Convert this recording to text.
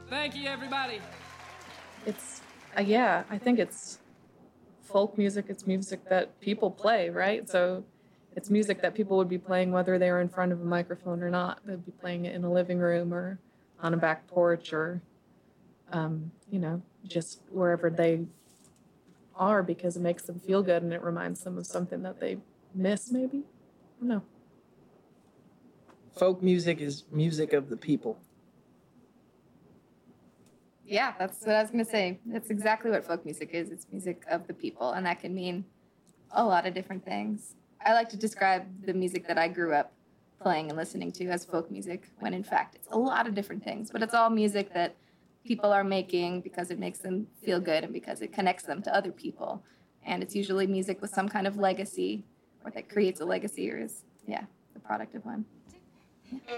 Thank you, everybody. It's, I think it's folk music. It's music that people play, right? So it's music that people would be playing whether they were in front of a microphone or not. They'd be playing it in a living room or on a back porch or, just wherever they are because it makes them feel good and it reminds them of something that they miss, maybe? I don't know. Folk music is music of the people. Yeah, that's what I was going to say. That's exactly what folk music is. It's music of the people, and that can mean a lot of different things. I like to describe the music that I grew up playing and listening to as folk music, when in fact it's a lot of different things, but it's all music that people are making because it makes them feel good and because it connects them to other people. And it's usually music with some kind of legacy or that creates a legacy or is, the product of one. Yeah.